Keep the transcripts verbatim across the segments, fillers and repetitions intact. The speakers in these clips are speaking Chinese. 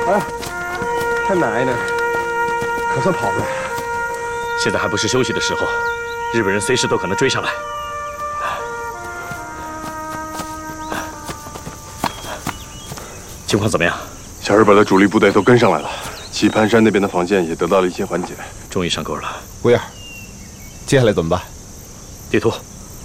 哎，太奶奶，可算跑了。 现在还不是休息的时候，日本人随时都可能追上来。情况怎么样？ 小日本的主力部队都跟上来了，棋盘山那边的防线也得到了一些缓解。 终于上钩了。 威尔，接下来怎么办？ 地图。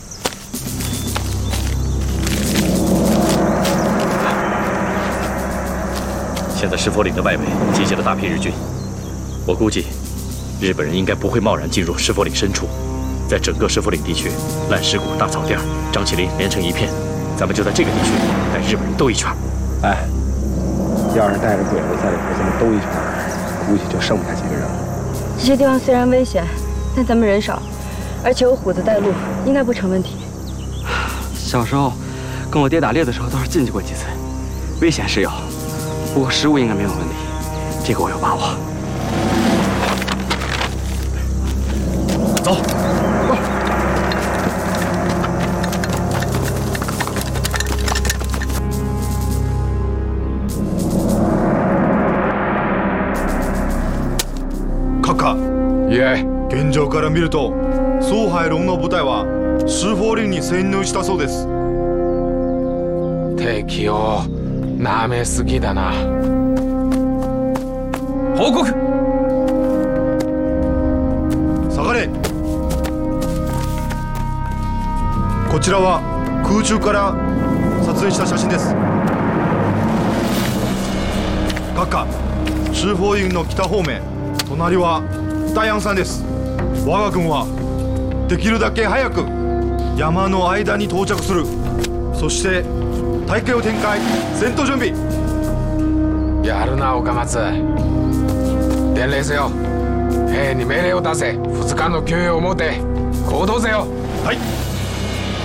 现在石佛岭的外围集结了大批日军，我估计日本人应该不会贸然进入石佛岭深处，在整个石佛岭地区，烂石谷、大草甸、张起林连成一片，咱们就在这个地区带日本人兜一圈。 哎，要是带着鬼子在里边这么兜一圈，估计就剩不下几个人了。 这些地方虽然危险，但咱们人少，而且有虎子带路，应该不成问题。 小时候跟我爹打猎的时候倒是进去过几次，危险是有。 不过食物应该没有问题，这个我有把握。 走。 閣下。いえ、現状から見ると、総海龍の部隊は石峰林に潜入したそうです。 敵を。 なめすぎだな。報告。 下がれ。こちらは空中から撮影した写真です。閣下、石峰院の北方面、隣は大安山です。我が軍はできるだけ早く山の間に到着する。そして。 大会を展開、戦闘準備。 やるな岡松。伝令せよ。兵に命令を出せ。ふつかの給与を持て。行動せよ。 はい。